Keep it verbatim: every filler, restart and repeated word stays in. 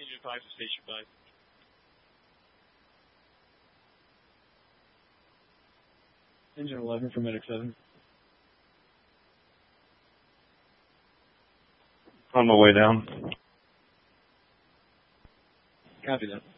Engine five to Station five. Engine eleven for Medic seven. On my way down. Copy that.